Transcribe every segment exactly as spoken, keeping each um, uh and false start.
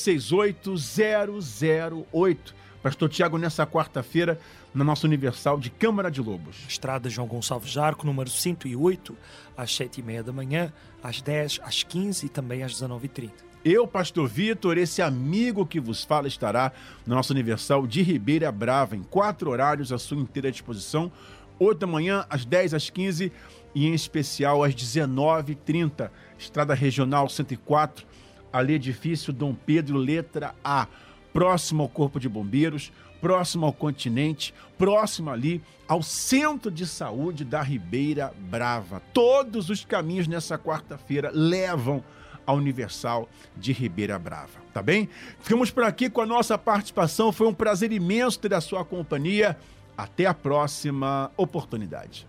seis oito zero zero oito. Pastor Tiago, nessa quarta-feira, na nossa Universal de Câmara de Lobos. Estrada João Gonçalves Jarco, número cento e oito, às sete e meia da manhã, às dez, às quinze e também às dezenove e trinta. Eu, Pastor Vitor, esse amigo que vos fala, estará na nossa Universal de Ribeira Brava, em quatro horários à sua inteira disposição, oito da manhã, às dez, às quinze e em especial às dezenove e trinta. Estrada Regional cento e quatro, ali edifício Dom Pedro, letra A, próximo ao Corpo de Bombeiros, próximo ao Continente, próximo ali ao Centro de Saúde da Ribeira Brava. Todos os caminhos nessa quarta-feira levam à Universal de Ribeira Brava, tá bem? Ficamos por aqui com a nossa participação, foi um prazer imenso ter a sua companhia. Até a próxima oportunidade.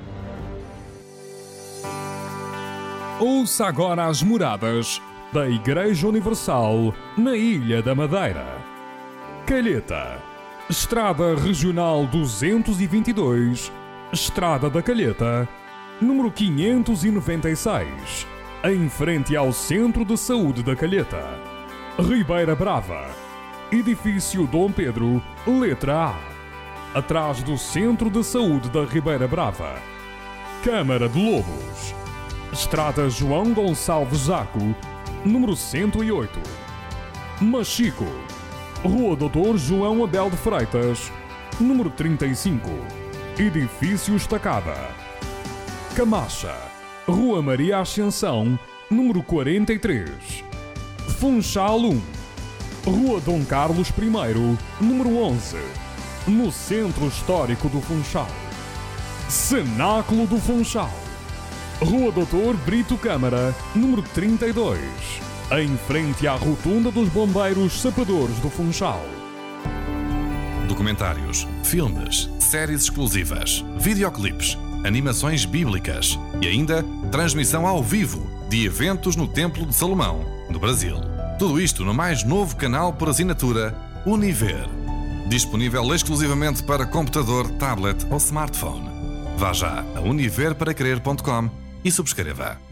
Ouça agora as moradas da Igreja Universal na Ilha da Madeira. Calheta, Estrada Regional duzentos e vinte e dois, Estrada da Calheta, número quinhentos e noventa e seis, em frente ao Centro de Saúde da Calheta. Ribeira Brava, edifício Dom Pedro, letra A, atrás do Centro de Saúde da Ribeira Brava. Câmara de Lobos, Estrada João Gonçalves Jarco, número cento e oito. Machico, Rua doutor João Abel de Freitas, número trinta e cinco, edifício Estacada. Camacha, Rua Maria Ascensão, número quarenta e três. Funchal um, Rua Dom Carlos I, número onze, no Centro Histórico do Funchal. Cenáculo do Funchal, Rua doutor Brito Câmara, número trinta e dois, em frente à Rotunda dos Bombeiros Sapadores do Funchal. Documentários, filmes, séries exclusivas, videoclipes, animações bíblicas e ainda transmissão ao vivo de eventos no Templo de Salomão, no Brasil. Tudo isto no mais novo canal por assinatura Univer. Disponível exclusivamente para computador, tablet ou smartphone. Vá já a univer para crer ponto com e subscreva.